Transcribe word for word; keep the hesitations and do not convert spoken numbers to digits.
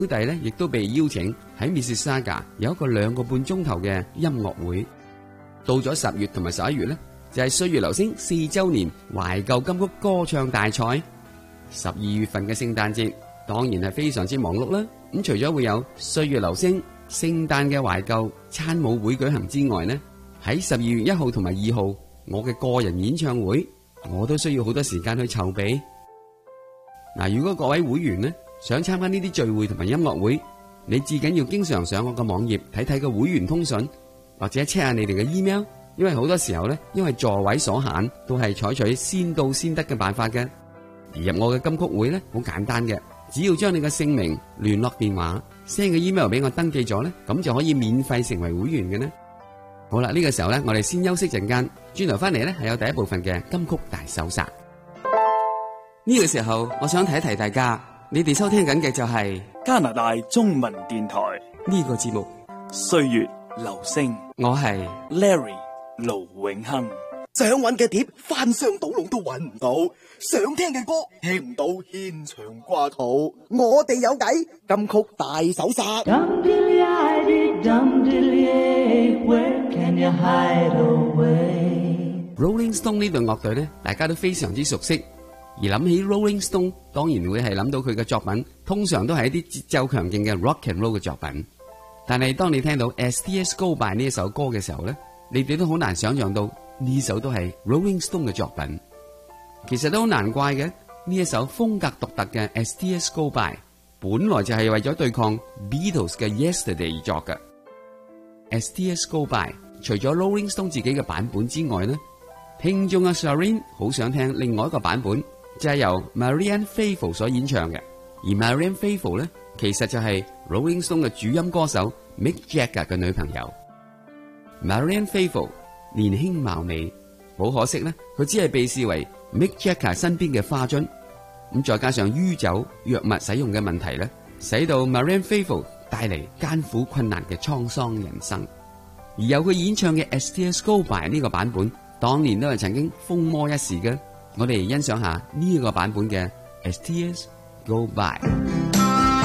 小弟咧亦都被邀請喺 Mississauga 有一個兩個半鐘頭嘅音樂會。到咗十月同埋十一月咧，就係歲月留聲四周年懷舊金曲歌唱大賽。十二月份嘅聖誕節當然係非常之忙碌啦。咁除咗會有歲月留聲聖誕嘅懷舊餐舞會舉行之外呢，喺十二月一號同埋二號我嘅個人演唱會，我都需要好多時間去籌備。嗱，如果各位會員呢想參加呢啲聚會同埋音樂會，你至緊要經常上我個網頁睇睇個會員通訊，或者 check 下你哋嘅 email， 因為好多時候呢，因為座位所限，都係採取先到先得嘅辦法嘅。而入我嘅金曲會呢，好簡單嘅，只要將你嘅姓名、聯絡電話 send 個 email 俾我登記咗呢，咁就可以免費成為會員嘅呢。好啦，呢個時候呢，我哋先休息陣間，轉頭翻嚟呢，係有第一部分嘅金曲大搜殺。呢個時候，我想提一提大家。你哋收聽緊嘅就係加拿大中文電台呢個節目 《歲月留聲》， 我係 Larry 盧永亨。 想揾嘅碟翻箱倒籠都揾唔到，想聽嘅歌聽唔到，牽腸掛肚。我哋有計，金曲大搜殺。 Rolling Stone 呢隊樂隊咧，大家都非常之熟悉。而諗起 Rolling Stone， 當然會係諗到佢嘅作品，通常都係一啲節奏強勁嘅 rock and roll 嘅作品。但係當你聽到 As Tears Go By 呢一首歌嘅時候咧，你哋都好難想象到呢首都係 Rolling Stone 嘅作品。其實都好難怪嘅，呢一首風格獨特嘅 As Tears Go By， 本來就係為咗對抗 Beatles 嘅 Yesterday 而作嘅。As Tears Go By 除咗 Rolling Stone 自己嘅版本之外呢，聽眾阿 Sharon 好想聽另外一個版本。就係由 Marianne Faithfull 所演唱嘅，而 Marianne Faithfull 咧，其實就係 Rolling Stone 嘅主音歌手 Mick Jagger 嘅女朋友。Marianne Faithfull 年輕貌美，好可惜咧，佢只係被視為 Mick Jagger 身邊嘅花樽。咁再加上酗酒藥物使用嘅問題咧，使到 Marianne Faithfull 帶嚟艱苦困難嘅滄桑人生。而有佢演唱嘅 As Tears Go By 呢個版本，當年都係曾經風靡一時嘅。我哋欣賞下呢個版本嘅 As Tears Go By。